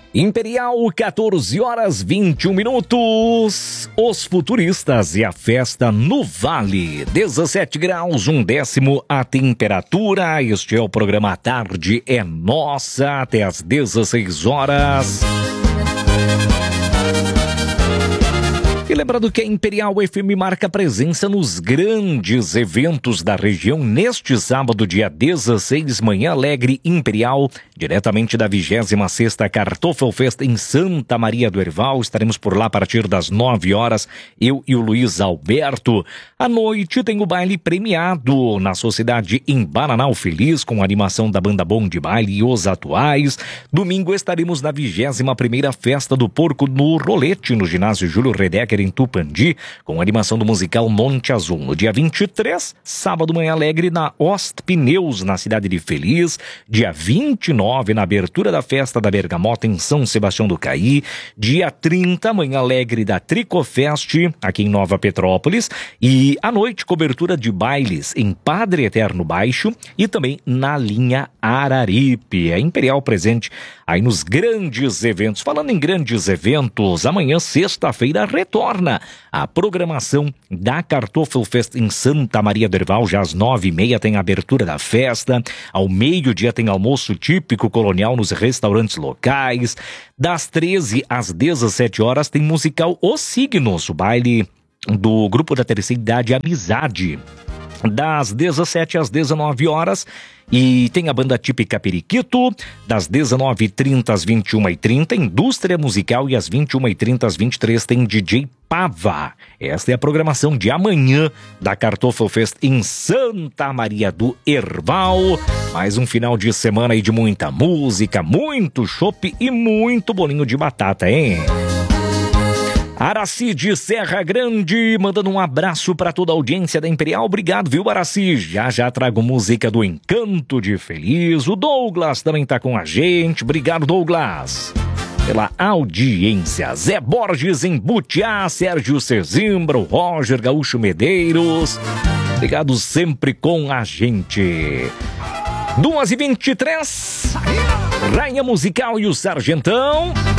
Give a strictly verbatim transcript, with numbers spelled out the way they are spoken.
Imperial, quatorze horas vinte e um minutos. Os futuristas e a festa no Vale. dezessete graus, um décimo a temperatura. Este é o programa Tarde é Nossa, até às dezesseis horas. E lembrando que a Imperial F M marca presença nos grandes eventos da região neste sábado, dia dezesseis, Manhã Alegre Imperial, diretamente da vigésima sexta Kartoffelfest em Santa Maria do Herval. Estaremos por lá a partir das nove horas, eu e o Luiz Alberto. À noite tem o baile premiado na Sociedade em Bananal Feliz, com a animação da banda Bom de Baile e os atuais. Domingo estaremos na vigésima primeira Festa do Porco no Rolete, no ginásio Júlio Redecker, em Tupandi, com a animação do musical Monte Azul. No dia vinte e três, sábado, Manhã Alegre na Ost Pneus, na cidade de Feliz. Dia vinte e nove, na abertura da festa da Bergamota em São Sebastião do Caí. Dia trinta, Manhã Alegre da Tricofest, aqui em Nova Petrópolis. E à noite, cobertura de bailes em Padre Eterno Baixo e também na linha Araripe. A Imperial presente aí nos grandes eventos. Falando em grandes eventos, amanhã, sexta-feira, retorna a programação da Kartoffelfest em Santa Maria do Herval. Já às nove e meia tem a abertura da festa. Ao meio-dia tem almoço típico colonial nos restaurantes locais. Das treze às dezessete horas tem musical Os Signos, o baile do grupo da terceira idade Amizade. Das dezessete às dezenove horas, e tem a banda típica Periquito. Das dezenove e trinta às vinte e uma e trinta, Indústria Musical, e às vinte e uma e trinta às vinte e três tem D J Pava. Esta é a programação de amanhã da Kartoffelfest em Santa Maria do Herval. Mais um final de semana aí de muita música, muito chopp e muito bolinho de batata, hein? Araci de Serra Grande, mandando um abraço para toda a audiência da Imperial. Obrigado, viu, Araci? Já já trago música do Encanto de Feliz. O Douglas também tá com a gente. Obrigado, Douglas, pela audiência. Zé Borges em Butiá, Sérgio Cezimbra, o Roger Gaúcho Medeiros. Obrigado sempre com a gente. duas e vinte e três, Rainha Musical e o Sargentão.